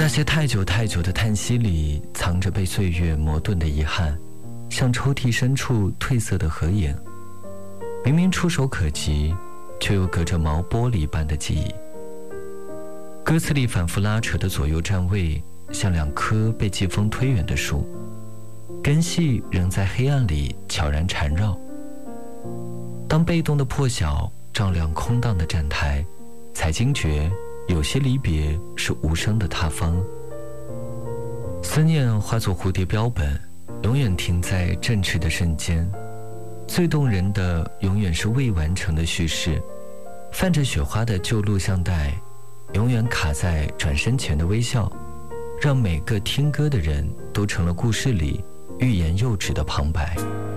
些太久太久的叹息里，藏着被岁月磨钝的遗憾，像抽屉深处褪色的合影，明明触手可及，却又隔着毛玻璃般的记忆。歌词里反复拉扯的左右站位，像两棵被季风推远的树，根系仍在黑暗里悄然缠绕。当被动的破晓照亮空荡的站台，才惊觉有些离别是无声的他方。思念化作蝴蝶标本，永远停在振翅的瞬间。最动人的永远是未完成的叙事，泛着雪花的旧录像带，永远卡在转身前的微笑，让每个听歌的人都成了故事里欲言又止的旁白。